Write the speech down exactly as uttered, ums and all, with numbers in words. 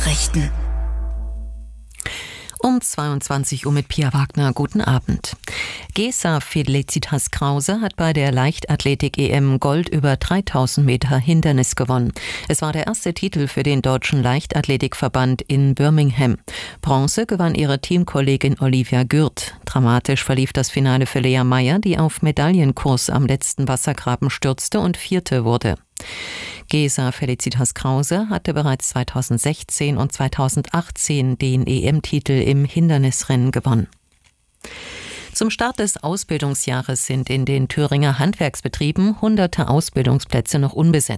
Nachrichten. Um zweiundzwanzig Uhr mit Pia Wagner. Guten Abend. Gesa Felicitas Krause hat bei der Leichtathletik-E M Gold über dreitausend Meter Hindernis gewonnen. Es war der erste Titel für den Deutschen Leichtathletikverband in Birmingham. Bronze gewann ihre Teamkollegin Olivia Gürt. Dramatisch verlief das Finale für Lea Meyer, die auf Medaillenkurs am letzten Wassergraben stürzte und Vierte wurde. Gesa Felicitas Krause hatte bereits zweitausendsechzehn und zweitausendachtzehn den E M-Titel im Hindernisrennen gewonnen. Zum Start des Ausbildungsjahres sind in den Thüringer Handwerksbetrieben hunderte Ausbildungsplätze noch unbesetzt.